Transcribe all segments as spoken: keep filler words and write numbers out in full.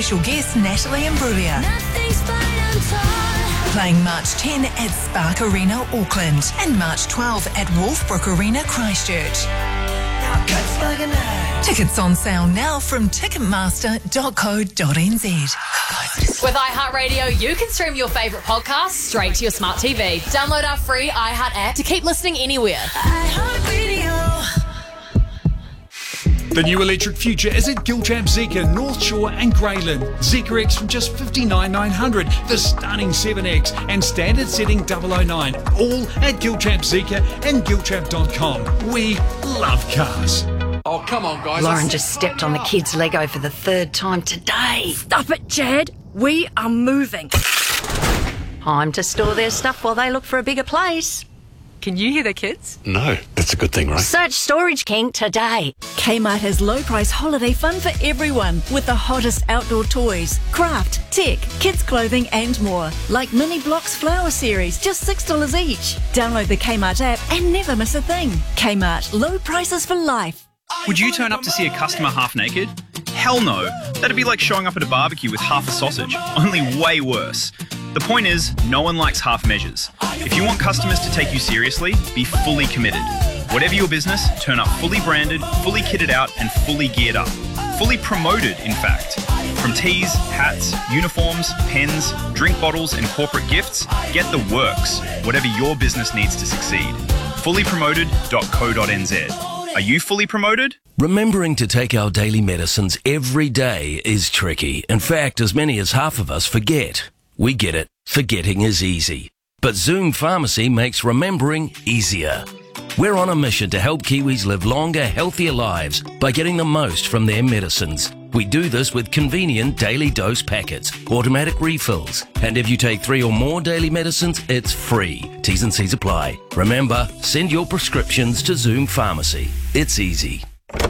special guest Natalie Imbruglia. Playing March tenth at Spark Arena, Auckland, and March twelfth at Wolfbrook Arena, Christchurch. Tickets on sale now from ticketmaster dot co dot n z. With iHeartRadio, you can stream your favourite podcasts straight to your smart T V. Download our free iHeart app to keep listening anywhere. iHeartRadio. The new electric future is at Giltrap Zeekr, North Shore and Greyland. Zeekr X from just fifty-nine thousand nine hundred, the stunning seven X and standard setting double oh nine. All at Giltrap Zeekr and giltrap dot com. We love cars. Oh, come on, guys. Lauren just stepped on the kids' Lego for the third time today. Stop it, Chad. We are moving. Time to store their stuff while they look for a bigger place. Can you hear the kids? No, that's a good thing, right? Search Storage King today. Kmart has low price holiday fun for everyone with the hottest outdoor toys, craft, tech, kids clothing and more. Like Mini Blocks Flower Series, just six dollars each. Download the Kmart app and never miss a thing. Kmart, low prices for life. Would you turn up to see a customer half naked? Hell no. That'd be like showing up at a barbecue with half a sausage, only way worse. The point is, no one likes half measures. If you want customers to take you seriously, be fully committed. Whatever your business, turn up fully branded, fully kitted out, and fully geared up. Fully promoted, in fact. From tees, hats, uniforms, pens, drink bottles, and corporate gifts, get the works. Whatever your business needs to succeed. fully promoted dot co dot n z. Are you fully promoted? Remembering to take our daily medicines every day is tricky. In fact, as many as half of us forget. We get it. Forgetting is easy. But Zoom Pharmacy makes remembering easier. We're on a mission to help Kiwis live longer, healthier lives by getting the most from their medicines. We do this with convenient daily dose packets, automatic refills, and if you take three or more daily medicines, it's free. T's and C's apply. Remember, send your prescriptions to Zoom Pharmacy. It's easy.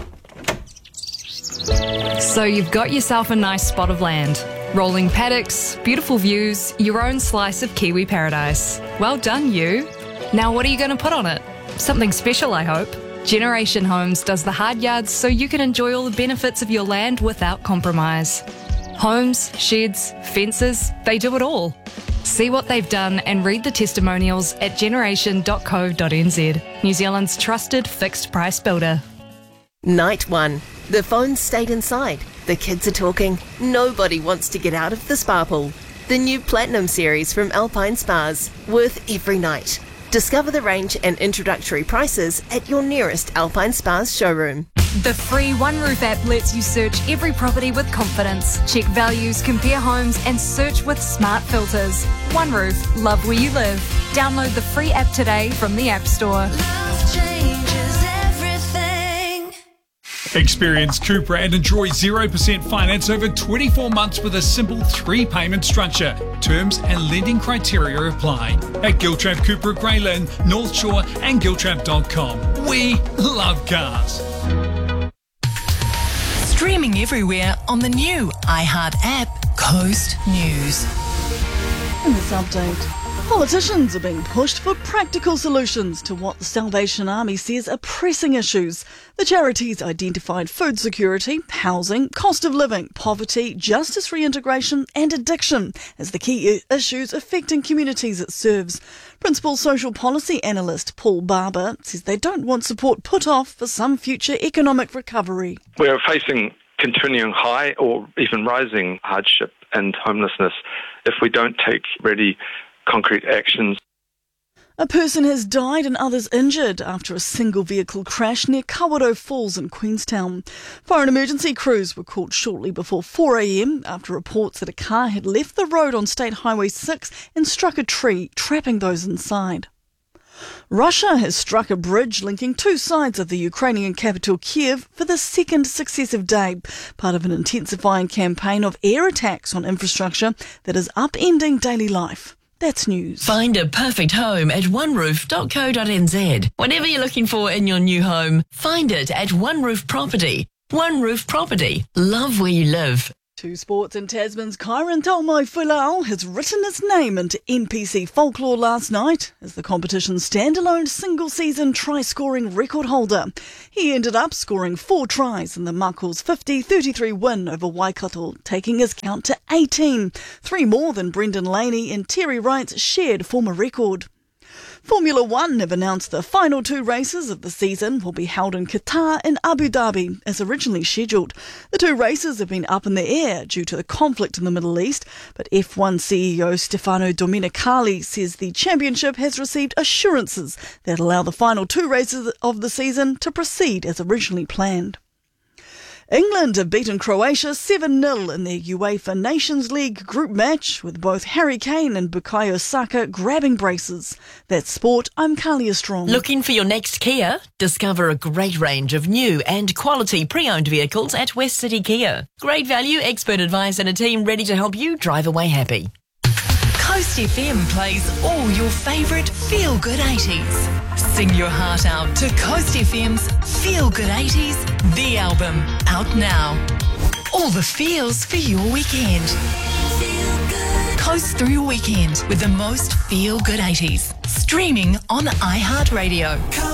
So you've got yourself a nice spot of land. Rolling paddocks, beautiful views, your own slice of Kiwi paradise. Well done, you. Now what are you going to put on it? Something special, I hope. Generation Homes does the hard yards so you can enjoy all the benefits of your land without compromise. Homes, sheds, fences, they do it all. See what they've done and read the testimonials at generation dot co dot n z. New Zealand's trusted fixed price builder. Night one. The phones stayed inside. The kids are talking. Nobody wants to get out of the spa pool. The new Platinum series from Alpine Spas. Worth every night. Discover the range and introductory prices at your nearest Alpine Spas showroom. The free OneRoof app lets you search every property with confidence. Check values, compare homes and search with smart filters. OneRoof, love where you live. Download the free app today from the App Store. Love changes everything. Experience Cupra and enjoy zero percent finance over twenty-four months with a simple three-payment structure. Terms and lending criteria apply. At Giltrap Cupra Greyland, North Shore and giltrap dot com. We love cars. Streaming everywhere on the new iHeart app, Coast News. In this update, politicians are being pushed for practical solutions to what the Salvation Army says are pressing issues. The charities identified food security, housing, cost of living, poverty, justice reintegration and addiction as the key issues affecting communities it serves. Principal social policy analyst Paul Barber says they don't want support put off for some future economic recovery. We're facing continuing high or even rising hardship and homelessness if we don't take ready concrete actions. A person has died and others injured after a single vehicle crash near Kawerau Falls in Queenstown. Fire and emergency crews were called shortly before four a m after reports that a car had left the road on State Highway six and struck a tree, trapping those inside. Russia has struck a bridge linking two sides of the Ukrainian capital Kiev for the second successive day, part of an intensifying campaign of air attacks on infrastructure that is upending daily life. That's news. Find a perfect home at one roof dot co dot n z. Whatever you're looking for in your new home, find it at OneRoof Property. OneRoof Property. Love where you live. To sports, and Tasman's Kyron Taumaifulao has written his name into N P C folklore last night as the competition's standalone single-season try-scoring record holder. He ended up scoring four tries in the Makos' fifty thirty-three win over Waikato, taking his count to eighteen, three more than Brendan Laney and Terry Wright's shared former record. Formula One have announced the final two races of the season will be held in Qatar and Abu Dhabi as originally scheduled. The two races have been up in the air due to the conflict in the Middle East, but F one C E O Stefano Domenicali says the championship has received assurances that allow the final two races of the season to proceed as originally planned. England have beaten Croatia seven nil in their UEFA Nations League group match, with both Harry Kane and Bukayo Saka grabbing braces. That's sport. I'm Kalia Strong. Looking for your next Kia? Discover a great range of new and quality pre-owned vehicles at West City Kia. Great value, expert advice and a team ready to help you drive away happy. Coast F M plays all your favourite feel-good eighties. Sing your heart out to Coast F M's Feel Good eighties, the album, out now. All the feels for your weekend. Coast through your weekend with the most feel-good eighties. Streaming on iHeartRadio.